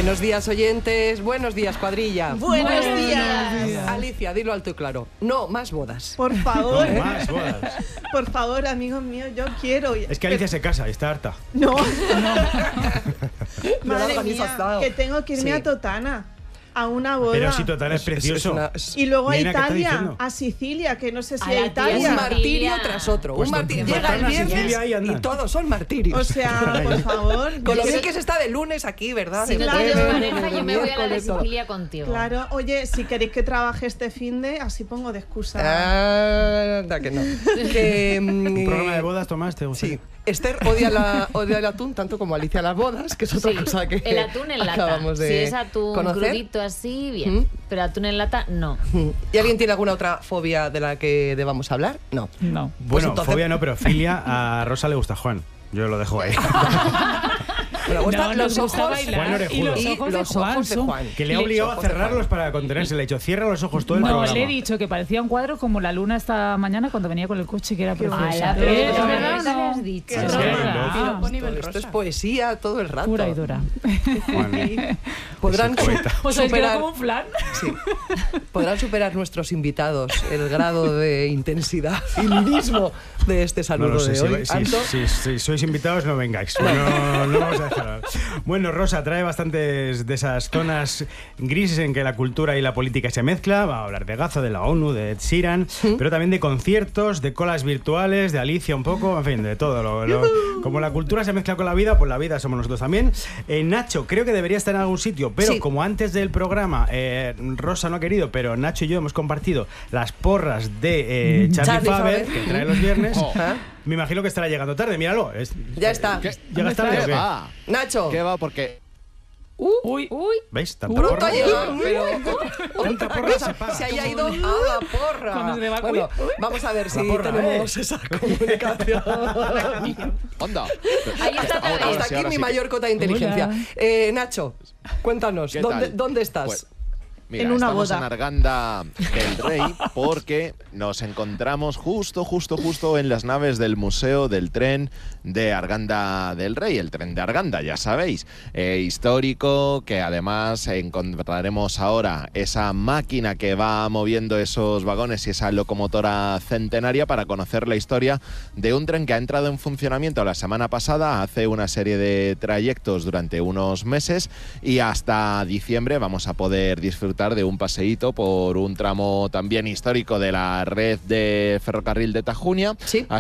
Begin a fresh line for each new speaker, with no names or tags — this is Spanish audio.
Buenos días, oyentes. Buenos días, cuadrilla.
Buenos días.
Alicia, dilo alto y claro. No, más bodas.
Por favor.
No, más bodas.
Por favor, amigos míos, yo quiero.
Es que Alicia se casa y está harta.
No.
No la
Madre
organizas
mía,
nada.
que tengo que irme
Sí.
a Totana. A una boda.
Pero si Totana es precioso.
Y luego a
Nena, ¿qué estás
Italia,
diciendo?
a Sicilia, que no sé si
A
a
la
Italia.
tía
Un martirio
Sicilia.
tras otro.
Pues
Un martirio.
Totana,
Llega el
Sicilia,
viernes
ahí andan.
y todos son martirios.
O sea, por favor.
Con lo
yo
bien
sé-
que se está de lunes aquí, ¿verdad?
Si
De
no
Claro.
tienes
jueves,
pareja, yo me voy a la de
miércoles, todo.
Sicilia contigo.
Claro, oye, si queréis que trabaje este finde, así pongo de excusa.
Anda que no. Que,
Un programa de bodas, Tomás, ¿te gusta?
Sí. Esther odia el atún tanto como Alicia las bodas, que es otra
Sí,
cosa que
el atún en lata.
acabamos de
Si es atún
conocer.
crudito así, bien.
¿Mm?
Pero atún en lata, no.
¿Y alguien tiene alguna otra fobia de la que debamos hablar? No.
No.
Pues
Bueno,
entonces-
fobia no, pero filia. A Rosa le gusta Juan. Yo lo dejo ahí.
Bueno, gustan
No,
los
nos gusta
ojos
bailar.
Juan Orejudo.
Y los
y
ojos de
los
Juan
ojos de
son-
Juan.
Que le ha
Los
obligado a
ojos de
cerrarlos
Juan.
para contenerse. Le ha dicho, cierra los ojos todo el
No,
programa.
le he dicho que parecía un cuadro como la luna esta mañana cuando venía con el coche, que era preciosa.
Ala,
¿Es
pero
verdad o
eso
no?
me has dicho.
Es
Sí,
verdad.
loco.
Esto es poesía todo el rato.
Pura y dura.
Juan.
Podrán
Es un poeta.
O sea, es que era
superar,
como un flan.
sí. Podrán superar nuestros invitados el grado de intensidad y lirismo de este
No
saludo
lo sé,
de hoy. Anto,
si sois invitados no vengáis. No vamos a dejar. Bueno, Rosa trae bastantes de esas zonas grises en que la cultura y la política se mezcla. Va a hablar de Gaza, de la ONU, de Ed Sheeran, pero también de conciertos, de colas virtuales, de Alicia un poco, en fin, de todo. Como la cultura se mezcla con la vida, pues la vida somos nosotros también. Nacho, creo que debería estar en algún sitio, pero
Sí.
como antes del programa Rosa no ha querido, pero Nacho y yo hemos compartido las porras de Charlie Faber, que trae los viernes.
¿Ah?
Me imagino que estará llegando tarde, míralo.
Ya está.
¿Llegas tarde o
¿Qué
qué?
va?
Nacho,
¿Qué va? Porque
Uy.
¿Veis? Tanta
pronto
porra.
ha llegado, pero
Tanta porra se paga.
se haya ido a la porra.
Cuando se va-
Bueno, vamos a ver si
La porra,
tenemos esa comunicación.
onda.
Ahí está otra vez.
Hasta aquí mi mayor cota de inteligencia.
Hola.
Nacho, cuéntanos,
¿Qué
¿dónde,
tal?
dónde estás?
Pues, mira,
En una
estamos
boda.
en Arganda del Rey porque nos encontramos justo en las naves del Museo del Tren de Arganda del Rey, el tren de Arganda, ya sabéis, histórico, que además encontraremos ahora esa máquina que va moviendo esos vagones y esa locomotora centenaria para conocer la historia de un tren que ha entrado en funcionamiento la semana pasada, hace una serie de trayectos durante unos meses y hasta diciembre vamos a poder disfrutar de un paseíto por un tramo también histórico de la red de ferrocarril de Tajuña.
Sí.